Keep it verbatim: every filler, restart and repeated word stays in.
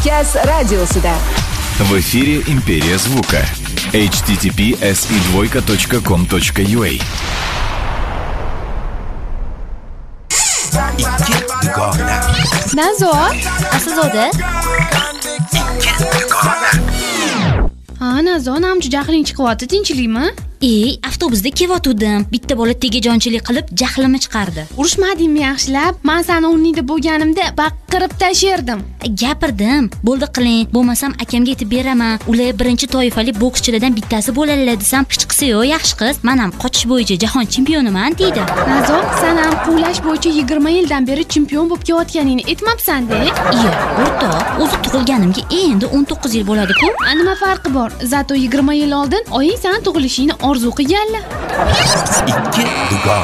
Kaz radiosida. В эфире «Империя звука». эйч ти ти пи эс и двойка точка ком точка ю а. Nazo, Aslzoda? Ha, Nazo, namchi jahling chiqyapti, tinchlikmi? Ey, avtobusda kelayotgandim. Bitta bola tegajonchilik qilib jahlimni chiqardi. Urishmadingmi yaxshilab? Men seni o'rningda bo'lganimda baqirib tashardim. Gapirdim. Bo'ldi qiling, bo'lmasam akamga aytib beraman. Ular birinchi toifali bokschilardan bittasi bo'ladilar desam, hech qilsa-yu, yaxshi qiz. Men ham qochish bo'yicha jahon chempioniman deydi. Nazo, sen ham quvlash bo'yicha yigirma yildan beri chempion bo'lib kelayotganingni aytmabsan-da? Yo'q, o'rtoq, o'zi tug'ilganimga endi o'n to'qqiz yil bo'ladi-ku. Nima farqi bor? Zato yigirma yil oldin oying seni tug'ilishingni orzu qilganlar. ikki